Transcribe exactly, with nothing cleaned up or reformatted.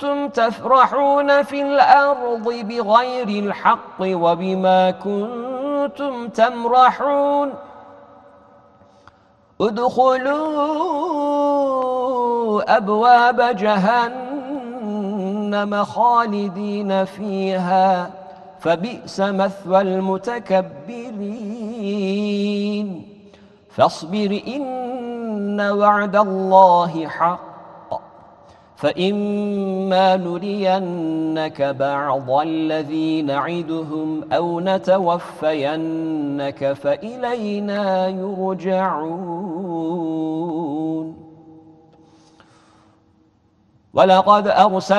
كنتم تفرحون في الأرض بغير الحق وبما كنتم تمرحون ادخلوا أبواب جهنم خالدين فيها فبئس مثوى المتكبرين فاصبر إن وعد الله حق فإما نرينك بعض الذي نعدهم أو نتوفينك فإلينا يرجعون ولقد أرسلنا